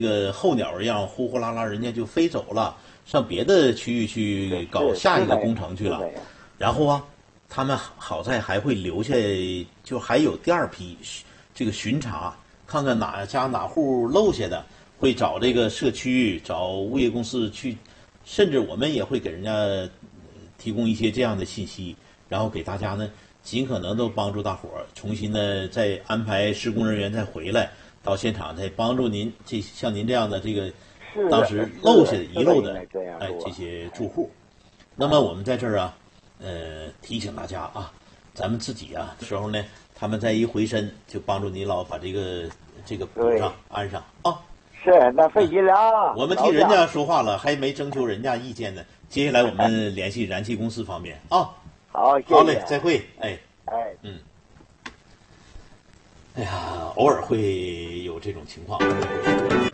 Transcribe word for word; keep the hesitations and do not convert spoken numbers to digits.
这个候鸟一样呼呼啦啦，人家就飞走了，上别的区域去搞下一个工程去了。然后啊，他们好在还会留下，就还有第二批这个巡查，看看哪家哪户漏下的，会找这个社区、找物业公司去，甚至我们也会给人家提供一些这样的信息，然后给大家呢尽可能都帮助大伙儿重新呢再安排施工人员再回来到现场，再帮助您这像您这样的这个当时漏下的遗漏的哎这些住户。那么我们在这儿啊，呃提醒大家啊，咱们自己啊时候呢，他们再一回身就帮助你老把这个这个补上安上啊。 是，那费劲了啊！ 我们替人家说话了，还没征求人家意见呢。接下来我们联系燃气公司方面啊。 好，谢谢。 好嘞，再会。哎， 哎， 嗯。哎呀，偶尔会有这种情况。